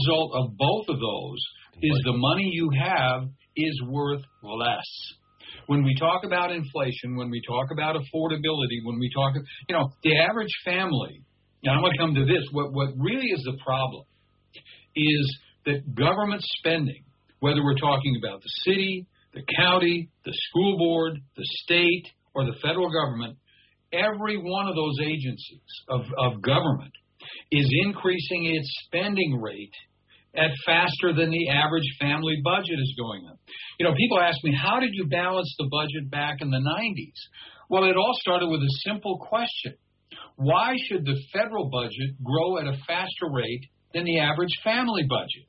result of both of those is the money you have is worth less. When we talk about inflation, when we talk about affordability, when we talk, the average family, and I'm going to come to this, what really is the problem is that government spending, whether we're talking about the city, the county, the school board, the state, or the federal government, every one of those agencies of government is increasing its spending rate at faster than the average family budget is going up. People ask me, how did you balance the budget back in the 90s? Well, it all started with a simple question. Why should the federal budget grow at a faster rate than the average family budget?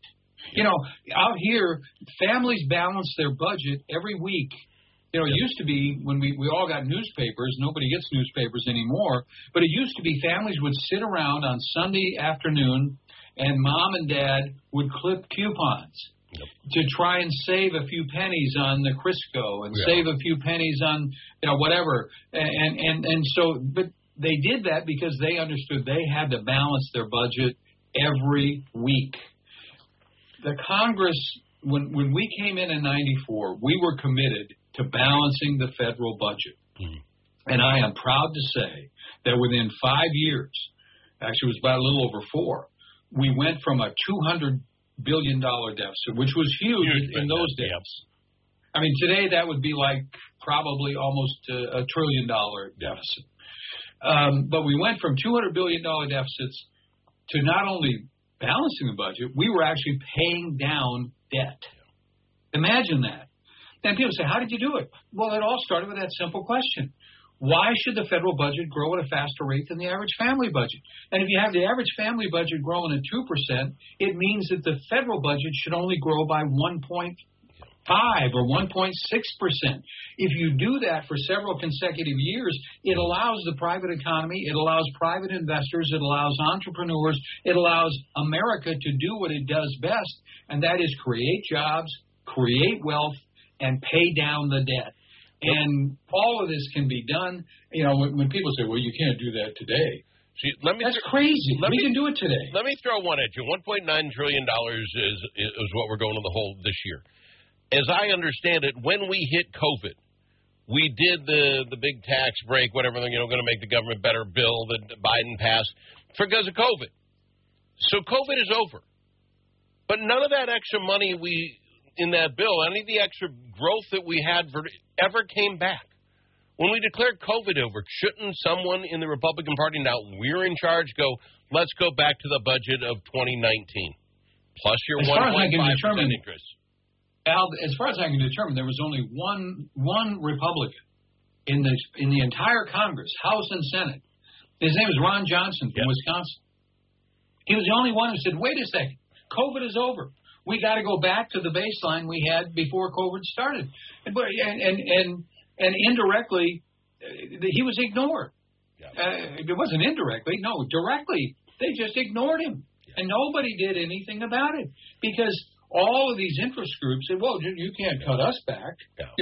Out here, families balance their budget every week. It used to be when we all got newspapers. Nobody gets newspapers anymore. But it used to be families would sit around on Sunday afternoon and mom and dad would clip coupons to try and save a few pennies on the Crisco and save a few pennies on whatever. And so, but they did that because they understood they had to balance their budget every week. The Congress, when we came in 94, we were committed to balancing the federal budget. Mm-hmm. And I am proud to say that within 5 years, actually it was about a little over 4, we went from a $200 billion deficit, which was huge in those days. Yep. I mean, today that would be like probably almost a $1 trillion deficit. But we went from $200 billion deficits to not only balancing the budget, we were actually paying down debt. Imagine that. And people say, how did you do it? Well, it all started with that simple question. Why should the federal budget grow at a faster rate than the average family budget? And if you have the average family budget growing at 2%, it means that the federal budget should only grow by 1.5 or 1.6%. If you do that for several consecutive years, it allows the private economy, it allows private investors, it allows entrepreneurs, it allows America to do what it does best, and that is create jobs, create wealth, and pay down the debt. And all of this can be done. When people say, well, you can't do that today. That's crazy. We can do it today. Let me throw one at you. $1.9 trillion is what we're going to the hole this year. As I understand it, when we hit COVID, we did the big tax break, whatever, going to make the government better bill that Biden passed because of COVID. So COVID is over. But none of that extra money in that bill, any of the extra growth that we had ever came back. When we declared COVID over, shouldn't someone in the Republican Party, now we're in charge, go, let's go back to the budget of 2019, plus your 1.5% increase? Al, as far as I can determine, there was only one Republican in the entire Congress, House and Senate. His name is Ron Johnson from Wisconsin. He was the only one who said, wait a second, COVID is over. We got to go back to the baseline we had before COVID started. And indirectly, he was ignored. It wasn't indirectly. No, directly. They just ignored him. And nobody did anything about it because all of these interest groups said, well, you can't cut us back.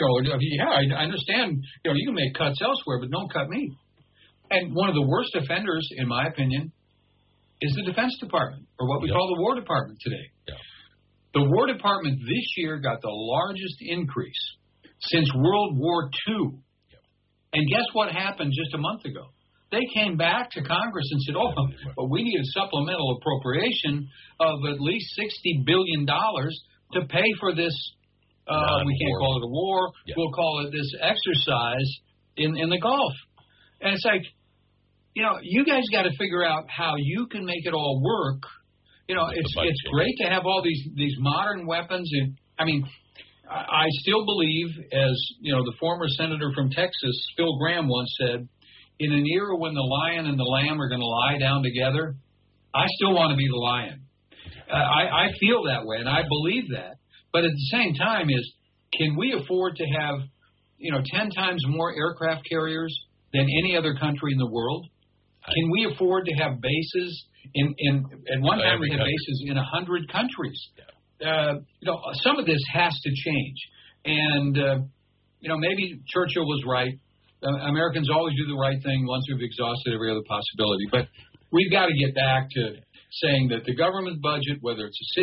I understand, you can make cuts elsewhere, but don't cut me. And one of the worst offenders, in my opinion, is the Defense Department, or what we call the War Department today. Yeah. The War Department this year got the largest increase since World War II. Yep. And guess what happened just a month ago? They came back to Congress and said, but we need a supplemental appropriation of at least $60 billion to pay for this, we can't call it a war, we'll call it this exercise in the Gulf. And it's like, you guys got to figure out how you can make it all work. It's great to have all these modern weapons. And I mean, I still believe, as the former senator from Texas, Phil Gramm, once said, in an era when the lion and the lamb are going to lie down together, I still want to be the lion. I feel that way, and I believe that. But at the same time, can we afford to have 10 times more aircraft carriers than any other country in the world? Can we afford to have bases at one time we had bases in 100 countries? Some of this has to change. And, maybe Churchill was right. Americans always do the right thing once we've exhausted every other possibility. But we've got to get back to saying that the government budget, whether it's a city,